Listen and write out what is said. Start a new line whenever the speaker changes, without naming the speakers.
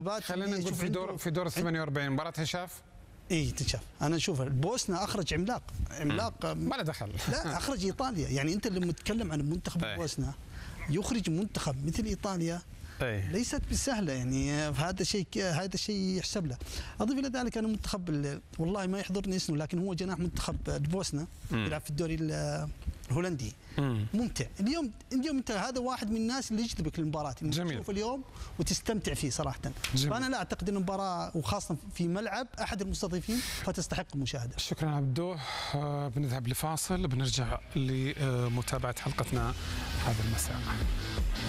خلينا نقول في دور 48 مباراة شاف.
اي تشاف. انا اشوف البوسنه اخرج عملاق
ما له دخل.
لا اخرج ايطاليا، يعني انت لما تتكلم عن منتخب البوسنه يخرج منتخب مثل ايطاليا ليست بالسهله، يعني هذا شيء يحسب له. اضيف الى ذلك انا منتخب والله ما يحضرني اسمه، لكن هو جناح منتخب البوسنه يلعب في الدوري الهولندي. ممتع. اليوم انت هذا واحد من الناس اللي يجذبك للمباراه، انك تشوف اليوم وتستمتع فيه صراحه. فانا لا اعتقد ان المباراه وخاصه في ملعب احد المستضيفين فتستحق المشاهده.
شكرا عبدو. بنذهب لفاصل، بنرجع لمتابعه حلقتنا هذا المساء.